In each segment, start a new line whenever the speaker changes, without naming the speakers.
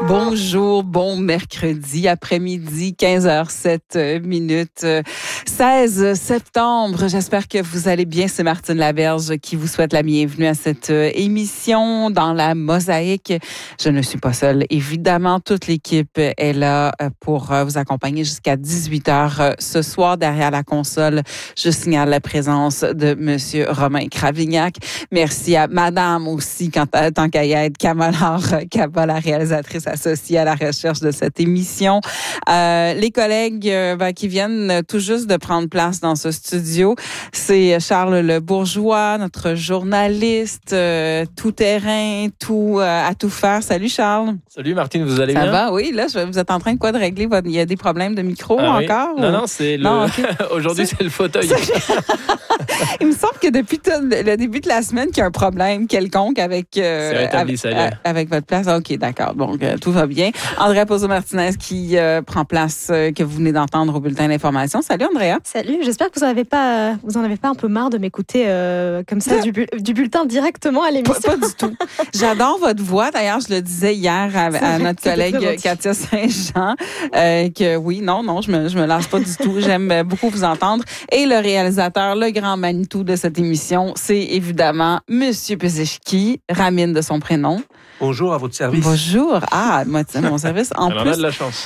Bonjour, bon mercredi après-midi, 15h07, 16 septembre. J'espère que vous allez bien. C'est Martine Laberge qui vous souhaite la bienvenue à cette émission dans la Mosaïque. Je ne suis pas seule. Évidemment, toute l'équipe est là pour vous accompagner jusqu'à 18h ce soir. Derrière la console, je signale la présence de Monsieur Romain Cravignac. Merci à Madame aussi, tant qu'à y être, Kamala Kaba, la réalisatrice associée à la recherche de cette émission. Les collègues qui viennent tout juste de prendre place dans ce studio, c'est Charles Le Bourgeois, notre journaliste, tout terrain, tout à tout faire. Salut Charles.
Salut Martine, vous allez bien?
Ça va, oui. Là, vous êtes en train de régler il y a des problèmes de micro encore?
Oui. Non, c'est okay. Aujourd'hui, c'est le fauteuil.
Il me semble que depuis le début de la semaine, qu'il y a un problème quelconque avec votre place. OK, d'accord. Donc, tout va bien. Andrea Pozzo-Martinez qui prend place, que vous venez d'entendre au bulletin d'information. Salut, Andrea.
Salut. J'espère que vous en avez pas un peu marre de m'écouter comme ça du bulletin directement à l'émission.
Pas du tout. J'adore votre voix. D'ailleurs, je le disais hier à notre collègue Katia Saint-Jean que oui, non, je me lâche pas du tout. J'aime beaucoup vous entendre. Et le réalisateur, le grand Manitou de cette émission, c'est évidemment Monsieur Pezeshki, Ramin de son prénom.
Bonjour, à votre service.
Bonjour. Ah, moi, mon service. En
plus,
on
a de la chance.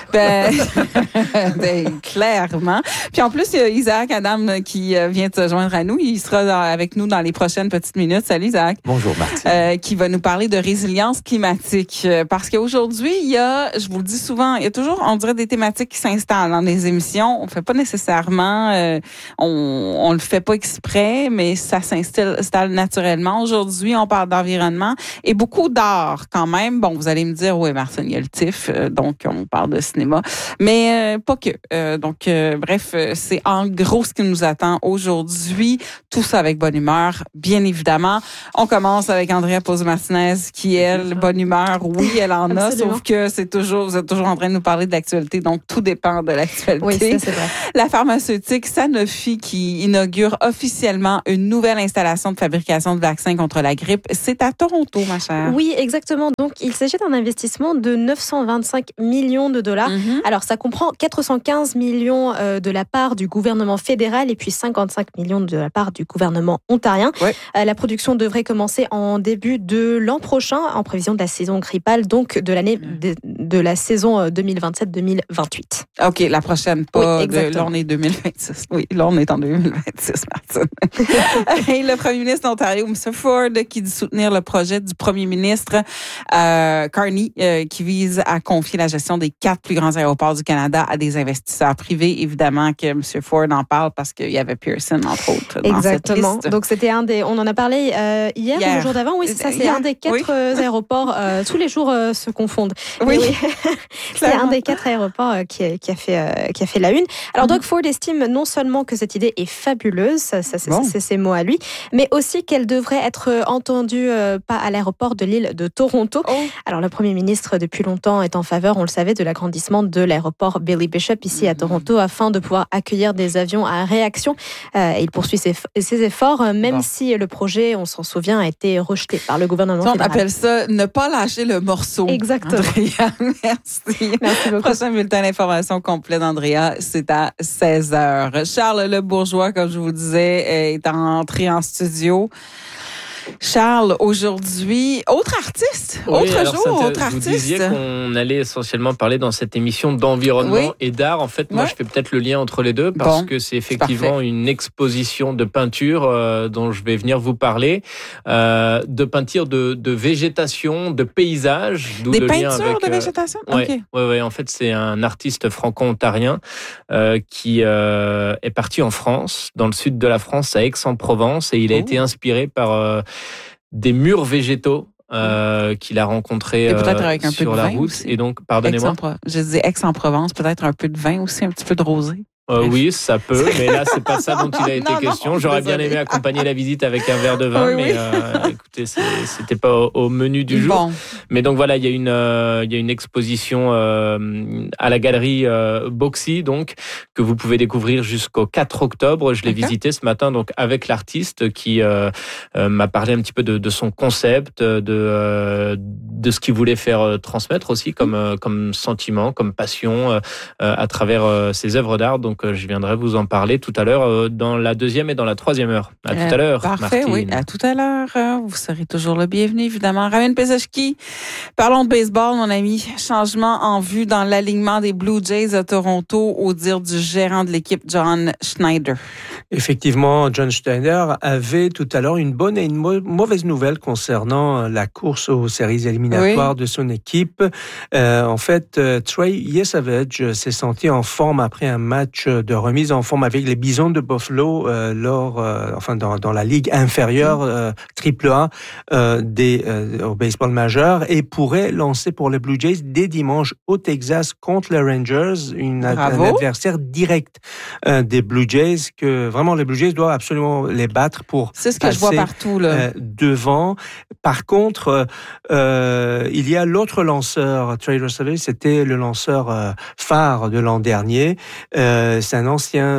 Clairement. Puis en plus, il y a Isaac Adam qui vient de se joindre à nous. Il sera avec nous dans les prochaines petites minutes. Salut, Isaac.
Bonjour, Martine.
Qui va nous parler de résilience climatique. Parce qu'aujourd'hui, je vous le dis souvent, il y a toujours, on dirait, des thématiques qui s'installent dans les émissions. On fait pas nécessairement, on le fait pas exprès, mais ça s'installe naturellement. Aujourd'hui, on parle d'environnement et beaucoup d'art. Quand même, bon, vous allez me dire, oui, Martine, il y a le TIFF, donc on parle de cinéma, mais pas que. Bref, c'est en gros ce qui nous attend aujourd'hui. Tout ça avec bonne humeur, bien évidemment. On commence avec Andrea Pozzo-Martinez, qui, elle, bonne humeur. Oui, elle en a, sauf que vous êtes toujours en train de nous parler de l'actualité, donc tout dépend de l'actualité.
Oui, ça, c'est vrai.
La pharmaceutique Sanofi qui inaugure officiellement une nouvelle installation de fabrication de vaccins contre la grippe. C'est à Toronto, ma chère.
Oui, exactement. Donc, il s'agit d'un investissement de 925 millions de dollars. Mm-hmm. Alors, ça comprend 415 millions de la part du gouvernement fédéral et puis 55 millions de la part du gouvernement ontarien. Ouais. La production devrait commencer en début de l'an prochain, en prévision de la saison grippale, donc de l'année de la saison 2027-2028.
OK, la prochaine, pas oui, là, on est 2026. Oui, là, on est en 2026, Martine. Et le premier ministre d'Ontario, M. Ford, qui dit soutenir le projet du premier ministre Carney, qui vise à confier la gestion des 4 plus grands aéroports du Canada à des investisseurs privés. Évidemment que M. Ford en parle parce qu'il y avait Pearson, entre autres, dans
exactement.
Cette liste.
Donc, c'était on en a parlé hier ou le jour d'avant. Oui, c'est ça. C'est un des 4 aéroports. Tous les jours se confondent.
Oui.
C'est un des 4 aéroports qui a fait la une. Alors, Doug Ford estime non seulement que cette idée est fabuleuse, c'est ses mots à lui, mais aussi qu'elle devrait être entendue pas à l'aéroport de l'île de Toronto. Alors, le premier ministre, depuis longtemps, est en faveur, on le savait, de l'agrandissement de l'aéroport Billy Bishop ici à Toronto afin de pouvoir accueillir des avions à réaction. Il poursuit ses efforts, même si le projet, on s'en souvient, a été rejeté par le gouvernement fédéral.
On appelle ça ne pas lâcher le morceau.
Exactement.
Andrea, merci.
Merci beaucoup.
Prochain bulletin d'information complet d'Andrea, c'est à 16h. Charles Le Bourgeois, comme je vous le disais, est entré en studio. Charles, aujourd'hui, autre artiste, autre artiste.
Vous disiez qu'on allait essentiellement parler dans cette émission d'environnement et d'art. En fait, moi, je fais peut-être le lien entre les deux parce que c'est effectivement une exposition de peinture dont je vais venir vous parler, de peinture de végétation, de paysage.
Des peintures de végétation?
Oui. En fait, c'est un artiste franco-ontarien qui est parti en France, dans le sud de la France, à Aix-en-Provence, et il a été inspiré par des murs végétaux qu'il a rencontrés sur la route.
Aussi.
Et donc, pardonnez-moi.
Je disais Aix-en-Provence, peut-être un peu de vin aussi, un petit peu de rosé.
Oui, ça peut, mais là, c'est pas ça dont il a été question. J'aurais bien aimé accompagner la visite avec un verre de vin, mais écoutez, c'était pas au menu du jour. Mais donc voilà, il y a une exposition à la galerie Boxy, donc que vous pouvez découvrir jusqu'au 4 octobre. Je l'ai visité ce matin, donc avec l'artiste qui m'a parlé un petit peu de son concept, de ce qu'il voulait faire transmettre aussi comme sentiment, comme passion à travers ses œuvres d'art. Donc je viendrai vous en parler tout à l'heure dans la 2e et dans la 3e heure. À tout à l'heure,
parfait,
Martine.
Oui, à tout à l'heure. Vous serez toujours le bienvenu, évidemment. Ramin Pesachki, parlons de baseball, mon ami. Changement en vue dans l'alignement des Blue Jays à Toronto, au dire du gérant de l'équipe, John Schneider.
Effectivement, John Schneider avait tout à l'heure une bonne et une mauvaise nouvelle concernant la course aux séries éliminatoires de son équipe. En fait, Trey Yesavage s'est senti en forme après un match de remise en forme avec les Bisons de Buffalo dans la ligue inférieure AAA au baseball majeur et pourrait lancer pour les Blue Jays dès dimanche au Texas contre les Rangers, un adversaire direct des Blue Jays que vraiment les Blue Jays doivent absolument les battre pour
c'est ce que je vois partout là.
Devant. Par contre, il y a l'autre lanceur, Trey Yesavage, c'était le lanceur phare de l'an dernier. C'est un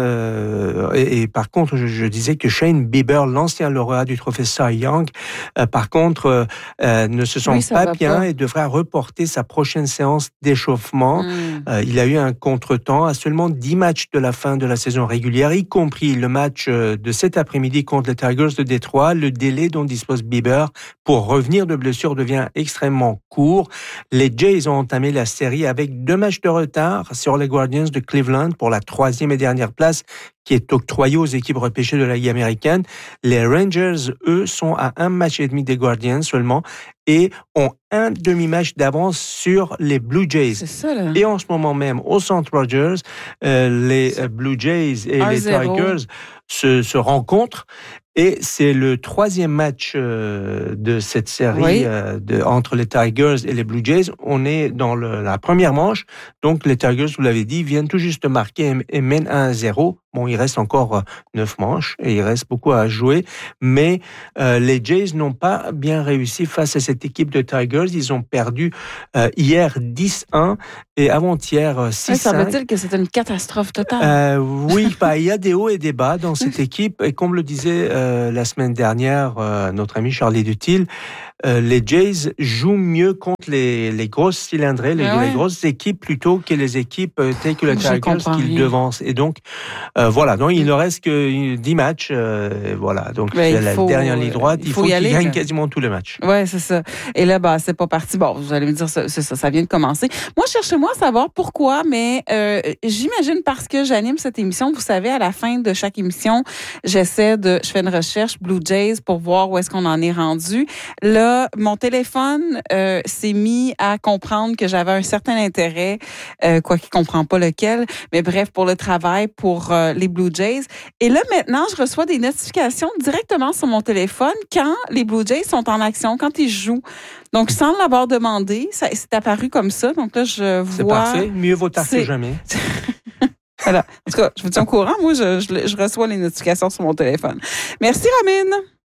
ancien et par contre, je disais que Shane Bieber, l'ancien lauréat du trophée Cy Young, par contre, ne se sent pas bien et devrait reporter sa prochaine séance d'échauffement. Il a eu un contretemps à seulement 10 matchs de la fin de la saison régulière, y compris le match de cet après-midi contre les Tigers de Détroit. Le délai dont dispose Bieber pour revenir de blessure devient extrêmement court. Les Jays ont entamé la série avec 2 matchs de retard sur les Guardians de Cleveland pour la 3e et dernière place qui est octroyée aux équipes repêchées de la Ligue américaine. Les Rangers, eux, sont à 1 match et demi des Guardians seulement et ont un demi-match d'avance sur les Blue Jays.
C'est ça, là.
Et en ce moment même, au Centre Rogers, les Blue Jays et les Tigers se rencontrent. Et c'est le 3e match de cette série entre les Tigers et les Blue Jays. On est dans la première manche. Donc, les Tigers, vous l'avez dit, viennent tout juste de marquer et mènent 1-0. Bon, il reste encore 9 manches et il reste beaucoup à jouer. Mais les Jays n'ont pas bien réussi face à cette équipe de Tigers. Ils ont perdu hier 10-1 et avant-hier 6-5.
Semble-t-il que c'est une catastrophe totale.
Oui, il y a des hauts et des bas dans cette équipe. Et comme le disait la semaine dernière notre ami Charlie Dutil, les Jays jouent mieux contre les grosses cylindrées, les grosses équipes plutôt que les équipes telles que les Tigers qu'ils devancent. Et donc, voilà, donc il ne reste que 10 matchs. Voilà, donc il y a la dernière ligne droite. Il faut qu'ils gagnent quasiment tous les matchs.
Oui, c'est ça. Et là, c'est pas parti. Bon, vous allez me dire, ça vient de commencer. Moi, cherchez-moi à savoir pourquoi, mais j'imagine parce que j'anime cette émission. Vous savez, à la fin de chaque émission, je fais une recherche Blue Jays pour voir où est-ce qu'on en est rendu. Là, mon téléphone s'est mis à comprendre que j'avais un certain intérêt, quoi qu'il comprend pas lequel, mais bref, pour le travail, pour les Blue Jays. Et là, maintenant, je reçois des notifications directement sur mon téléphone quand les Blue Jays sont en action, quand ils jouent. Donc, sans l'avoir demandé, c'est apparu comme ça. Donc là, je vois...
C'est parfait. Mieux vaut tard que jamais.
Voilà. En tout cas, je vous tiens au courant. Moi, je reçois les notifications sur mon téléphone. Merci, Ramin.